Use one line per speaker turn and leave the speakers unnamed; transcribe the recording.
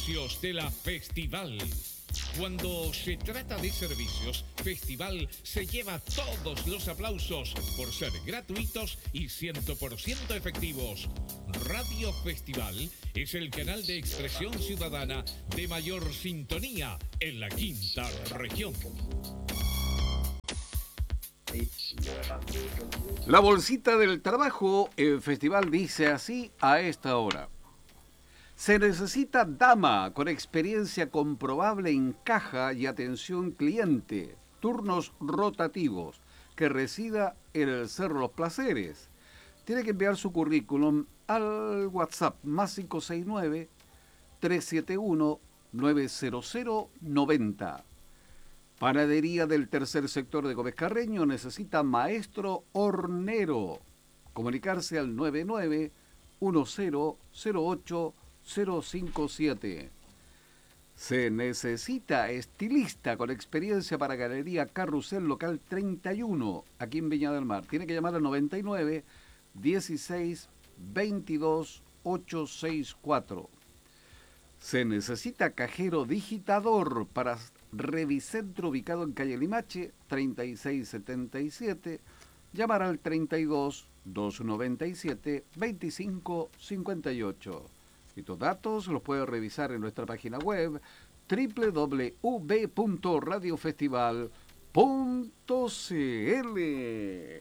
servicios de la Festival. Cuando se trata de servicios, Festival se lleva todos los aplausos por ser gratuitos y 100% efectivos. Radio Festival es el canal de expresión ciudadana de mayor sintonía en la quinta región.
La bolsita del trabajo en Festival dice así a esta hora. Se necesita dama con experiencia comprobable en caja y atención cliente, turnos rotativos, que resida en el Cerro Los Placeres. Tiene que enviar su currículum al WhatsApp más 569-371-90090. Panadería del tercer sector de Gómez Carreño necesita maestro hornero. Comunicarse al 99-1008-057. Se necesita estilista con experiencia para Galería Carrusel Local 31, aquí en Viña del Mar. Tiene que llamar al 99 16 22 864. Se necesita cajero digitador para Revicentro, ubicado en calle Limache 3677. Llamar al 32 297 25 58. Estos datos los puede revisar en nuestra página web www.radiofestival.cl.